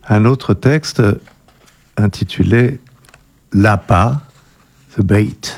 Un autre texte intitulé L'appât, The Bait.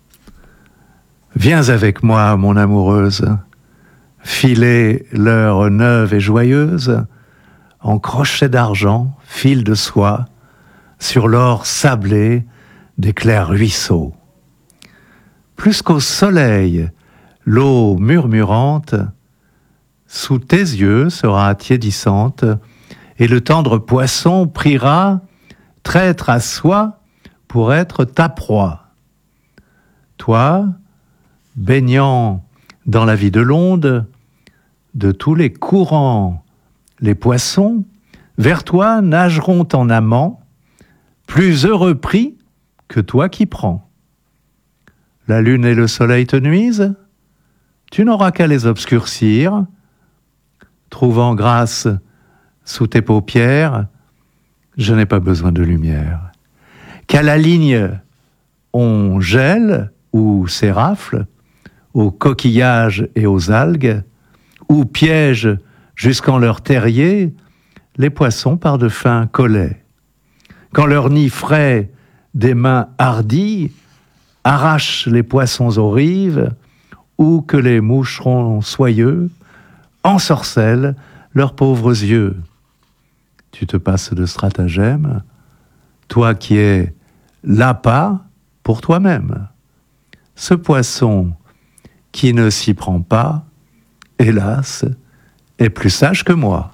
Viens avec moi, mon amoureuse, filer l'heure neuve et joyeuse, en crochet d'argent, fil de soie, sur l'or sablé des clairs ruisseaux. Plus qu'au soleil, l'eau murmurante, sous tes yeux sera tiédissante, et le tendre poisson priera, traître à soi, pour être ta proie. Toi, baignant dans la vie de l'onde, de tous les courants, les poissons, vers toi nageront en amant, plus heureux pris que toi qui prends. La lune et le soleil te nuisent, tu n'auras qu'à les obscurcir, trouvant grâce sous tes paupières, je n'ai pas besoin de lumière. Qu'à la ligne on gèle ou s'érafle, aux coquillages et aux algues, ou piège jusqu'en leur terrier les poissons par de fins collets. Quand leur nid frais des mains hardies arrachent les poissons aux rives, ou que les moucherons soyeux ensorcellent leurs pauvres yeux. Tu te passes de stratagème, toi qui es l'appât pour toi-même. Ce poisson qui ne s'y prend pas, hélas, est plus sage que moi.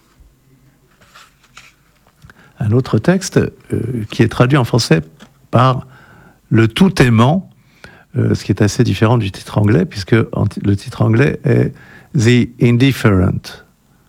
Un autre texte qui est traduit en français par le tout aimant, ce qui est assez différent du titre anglais, puisque le titre anglais est The Indifferent.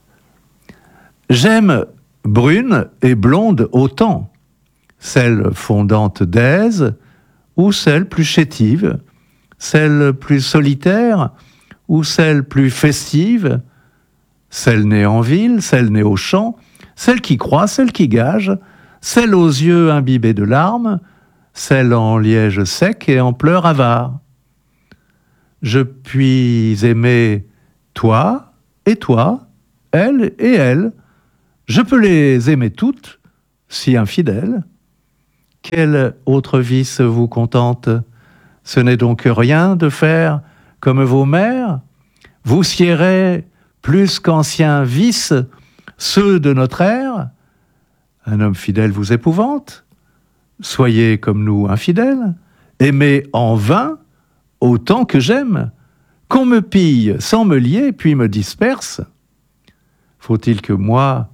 J'aime brune et blonde autant, celle fondante d'aise ou celle plus chétive, celle plus solitaire ou celle plus festive, celle née en ville, celle née au champ, celle qui croit, celle qui gage, celle aux yeux imbibés de larmes, celle en liège sec et en pleurs avares. Je puis aimer toi, elle et elle. Je peux les aimer toutes, si infidèles. Quel autre vice vous contente? Ce n'est donc rien de faire comme vos mères? Vous siérez plus qu'anciens vices, ceux de notre ère? Un homme fidèle vous épouvante? Soyez comme nous infidèles, aimez en vain autant que j'aime, qu'on me pille sans me lier puis me disperse. Faut-il que moi,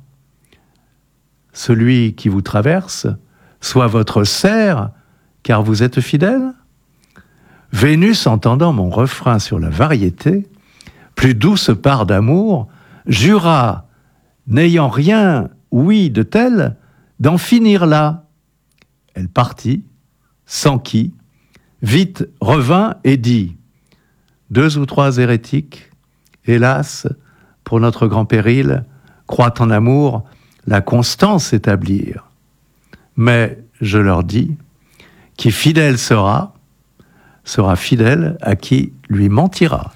celui qui vous traverse, soit votre serf, car vous êtes fidèle? Vénus, entendant mon refrain sur la variété, plus douce part d'amour, jura, n'ayant rien ouï de tel, d'en finir là. Elle partit, s'enquit, vite revint et dit: 2 ou 3 hérétiques, hélas, pour notre grand péril, croient en amour la constance établir. Mais je leur dis, qui fidèle sera fidèle à qui lui mentira.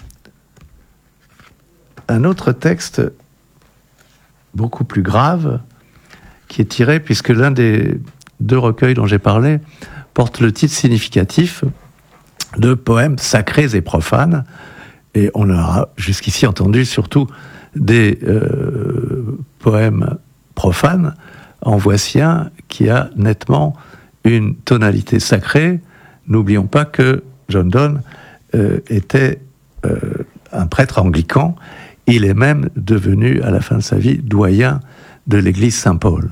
Un autre texte beaucoup plus grave, qui est tiré, puisque l'un des 2 recueils dont j'ai parlé porte le titre significatif de poèmes sacrés et profanes, et on a jusqu'ici entendu surtout des poèmes profanes. En voici un qui a nettement une tonalité sacrée. N'oublions pas que John Donne était un prêtre anglican. Il est même devenu, à la fin de sa vie, doyen de l'église Saint-Paul.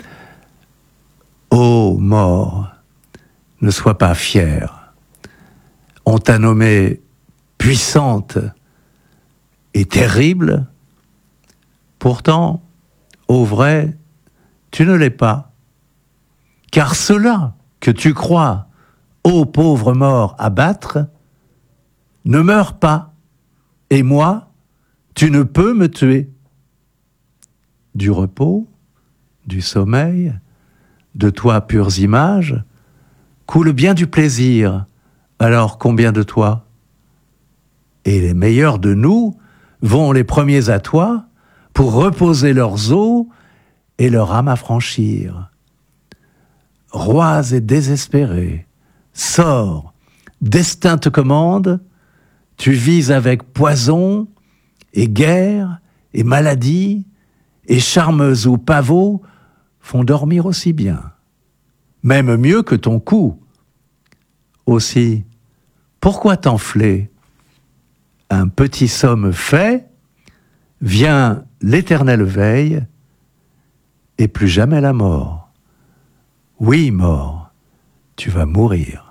Ô mort, ne sois pas fière. On t'a nommée puissante et terrible. Pourtant, au vrai, tu ne l'es pas. Car cela que tu crois, ô pauvre mort, abattre, ne meurt pas. Et moi, tu ne peux me tuer. Du repos, du sommeil, de toi pures images, coule bien du plaisir, alors combien de toi? Et les meilleurs de nous vont les premiers à toi pour reposer leurs os et leur âme à franchir. Rois et désespérés, sors, destin te commande, tu vis avec poison et guerre et maladie, et charmeuse ou pavot font dormir aussi bien, même mieux que ton cou. Aussi, pourquoi t'enfler? Un petit somme fait, vient l'éternelle veille, et plus jamais la mort. Oui, mort, tu vas mourir.